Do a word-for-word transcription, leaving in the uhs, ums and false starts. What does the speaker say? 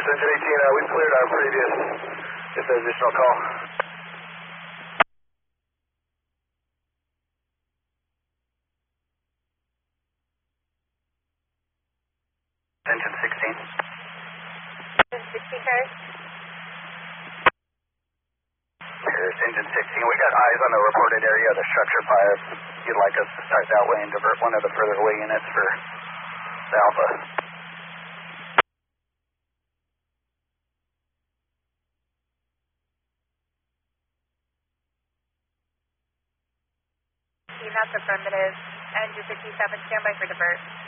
Paris Engine eighteen, uh, we cleared our previous, just an additional call. Engine sixteen. Engine sixteen, Paris. Paris Engine sixteen, we got eyes on the reported area of the structure fire. If you'd like us to start that way and divert one of the further away units for the Alpha. That's affirmative. Engine sixty-seven, stand by for divert.